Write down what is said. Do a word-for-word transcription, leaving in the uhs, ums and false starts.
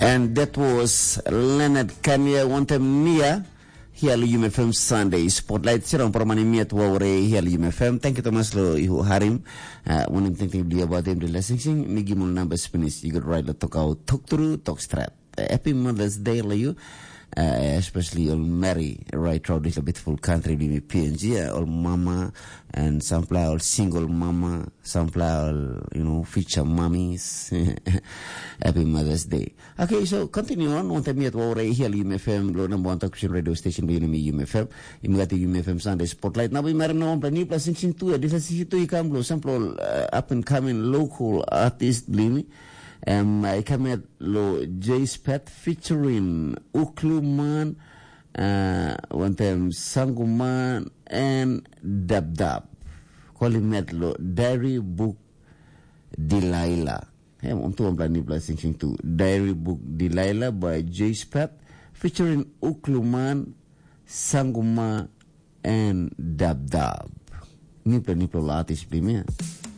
And that was Leonard Kanye Wantem Nia here at U M F M Sunday Spotlight. Sirang permani miat wawre here at U M F M. Thank you Thomas lo ihu harim. When I'm thinking about them relaxing, migi mul number Spanish. You could write lo talk out, talk through, talk strap. Happy Mother's Day lo you. Uh, especially all Mary right throughout this beautiful country with P N G, uh, all mama and some all single mama, some all, you know, feature mummies. Happy Mother's Day. Okay, so continue on. One time yet, we're here at U M F M, lo number one talk radio station by U M F M. Imagati U M F M Sunday Spotlight. Now we meron na one plani plus sing two. This is ito ikam lo sample uh, up and coming local artist blimi. Um, I come at lo J Spat featuring Ukluman, uh, one time Sanguman and Dab Dab. Call him at lo Diary Book Delilah. Hey, untuk ang plani plus sing two. Diary Book Delilah by J Spat featuring Ukluman, Sanguma and Dab Dab. Ni plani pro artist primero.